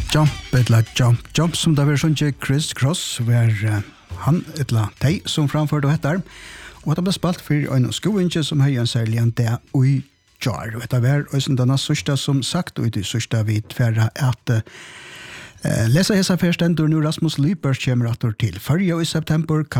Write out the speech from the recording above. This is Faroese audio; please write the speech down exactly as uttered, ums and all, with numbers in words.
Jump, etla Jump, Jump som det var sånn Chris Cross, var uh, han etla de som framførte og hettar. Og det ble spalt for en skovinge som høy en særlig en det ui jar. Og det var også denne sørste som sagt, og det sørste vi tverre at uh, lesa hesa førstendur nu Rasmus Lyberg kommer atter til. Førje i september